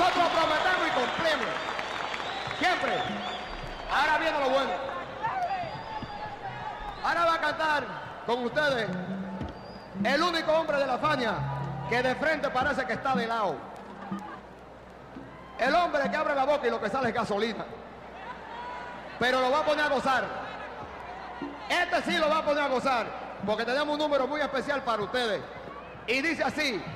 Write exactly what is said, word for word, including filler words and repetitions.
Nosotros prometemos y cumplimos. Siempre. Ahora viene lo bueno. Ahora va a cantar con ustedes el único hombre de la Fania que de frente parece que está de lado. El hombre que abre la boca y lo que sale es gasolina. Pero lo va a poner a gozar. Este sí lo va a poner a gozar, porque tenemos un número muy especial para ustedes. Y dice así.